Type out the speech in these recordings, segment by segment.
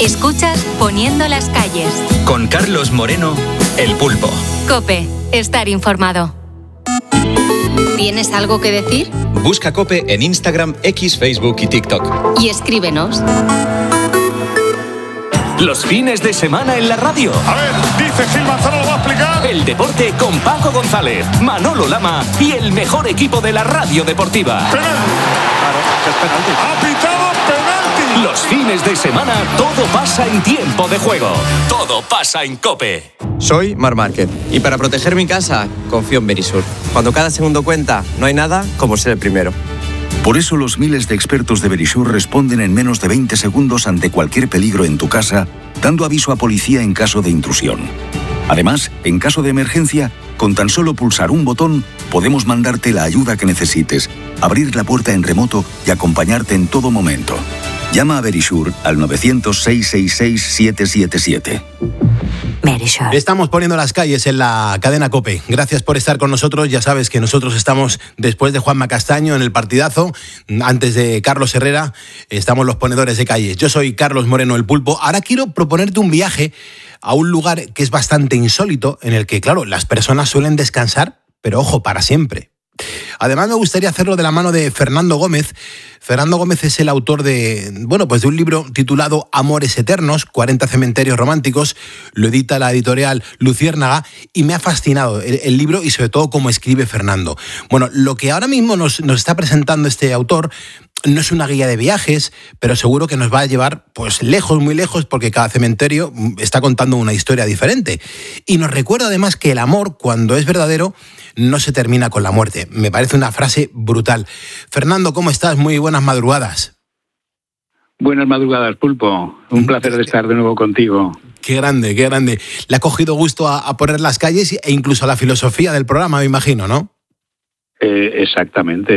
Escuchas Poniendo las calles. Con Carlos Moreno, El Pulpo. COPE. Estar informado. ¿Tienes algo que decir? Busca COPE en Instagram, X, Facebook y TikTok. Y escríbenos. Los fines de semana en la radio. A ver, dice Gil Manzano, lo va a explicar. El deporte con Paco González, Manolo Lama y el mejor equipo de la radio deportiva. Penal. Claro, es penalti. Ha pitado penalti. Los fines de semana todo pasa en tiempo de juego. Todo pasa en COPE. Soy Marc Márquez y para proteger mi casa confío en Verisur. Cuando cada segundo cuenta, no hay nada como ser el primero. Por eso los miles de expertos de Verisur responden en menos de 20 segundos ante cualquier peligro en tu casa, dando aviso a policía en caso de intrusión. Además, en caso de emergencia, con tan solo pulsar un botón, podemos mandarte la ayuda que necesites, abrir la puerta en remoto y acompañarte en todo momento. Llama a Verisur al 900-666-777. Verisur. Estamos poniendo las calles en la cadena COPE. Gracias por estar con nosotros. Ya sabes que nosotros estamos después de Juanma Castaño en el partidazo, antes de Carlos Herrera, estamos los ponedores de calles. Yo soy Carlos Moreno, El Pulpo. Ahora quiero proponerte un viaje a un lugar que es bastante insólito, en el que, claro, las personas suelen descansar, pero ojo, para siempre. Además me gustaría hacerlo de la mano de Fernando Gómez. Fernando Gómez es el autor de un libro titulado Amores Eternos, 40 cementerios románticos. Lo edita la editorial Luciérnaga y me ha fascinado el libro y sobre todo cómo escribe Fernando. Bueno, lo que ahora mismo nos está presentando este autor no es una guía de viajes, pero seguro que nos va a llevar pues lejos, muy lejos, porque cada cementerio está contando una historia diferente. Y nos recuerda además que el amor, cuando es verdadero, no se termina con la muerte. Me parece una frase brutal. Fernando, ¿cómo estás? Muy buenas madrugadas. Buenas madrugadas, Pulpo. Un placer de estar de nuevo contigo. Qué grande, qué grande. Le ha cogido gusto a poner las calles e incluso a la filosofía del programa, me imagino, ¿no? Exactamente.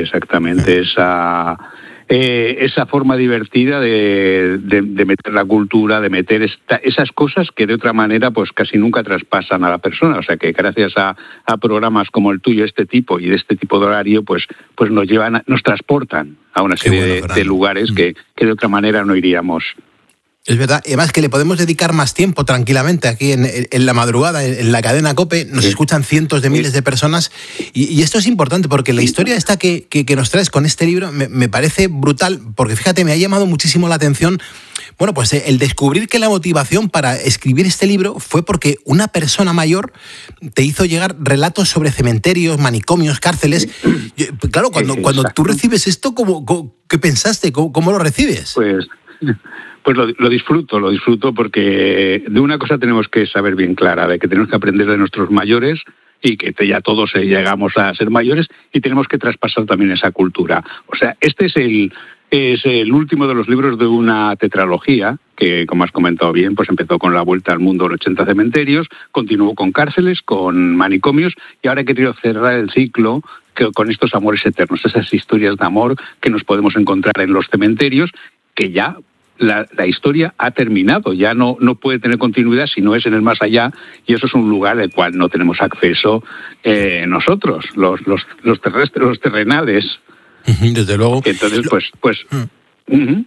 Esa forma divertida de meter la cultura, de meter esas cosas que de otra manera pues casi nunca traspasan a la persona. O sea que gracias a programas como el tuyo, este tipo y de este tipo de horario, pues nos transportan a una serie de lugares que de otra manera no iríamos. Es verdad, además que le podemos dedicar más tiempo tranquilamente aquí en la madrugada, en la cadena COPE, nos escuchan cientos de miles de personas y esto es importante porque la historia esta que nos traes con este libro me parece brutal, porque fíjate, me ha llamado muchísimo la atención, bueno, pues el descubrir que la motivación para escribir este libro fue porque una persona mayor te hizo llegar relatos sobre cementerios, manicomios, cárceles. Claro, cuando tú recibes esto, ¿qué pensaste? ¿Cómo lo recibes? Pues lo disfruto porque de una cosa tenemos que saber bien clara, de que tenemos que aprender de nuestros mayores y que ya todos llegamos a ser mayores y tenemos que traspasar también esa cultura. O sea, este es el último de los libros de una tetralogía que, como has comentado bien, pues empezó con La Vuelta al Mundo, los 80 cementerios, continuó con cárceles, con manicomios y ahora he querido cerrar el ciclo con estos amores eternos, esas historias de amor que nos podemos encontrar en los cementerios que ya la historia ha terminado, ya no puede tener continuidad si no es en el más allá, y eso es un lugar al cual no tenemos acceso nosotros, los terrestres, los terrenales. Desde luego. Entonces,